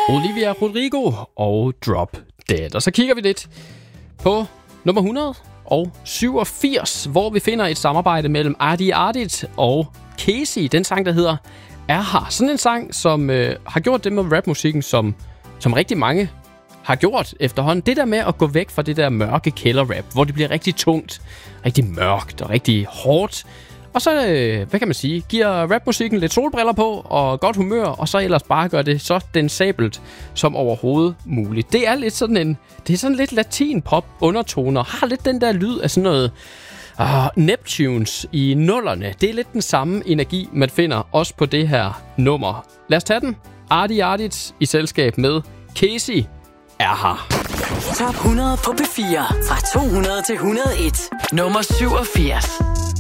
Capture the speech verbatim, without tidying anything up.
Olivia Rodrigo og Drop Dead. Og så kigger vi lidt på nummer et hundrede og syvogfirs, hvor vi finder et samarbejde mellem Adi Ardit og Casey. Den sang, der hedder Er Her. Sådan en sang, som øh, har gjort det med rapmusikken, som, som rigtig mange har gjort efterhånden. Det der med at gå væk fra det der mørke kælderrap, hvor det bliver rigtig tungt, rigtig mørkt og rigtig hårdt. Og så, øh, hvad kan man sige, giver rapmusikken lidt solbriller på og godt humør, og så ellers bare gør det så densabelt som overhovedet muligt. Det er lidt sådan en, det er sådan lidt latin-pop undertoner, har lidt den der lyd af sådan noget uh, Neptunes i nullerne. Det er lidt den samme energi, man finder også på det her nummer. Lad os tage den. Adi Ardit i selskab med Casey Er Her. Top hundrede på P fire. Fra to hundrede til et hundrede og en. Nummer syvogfirs.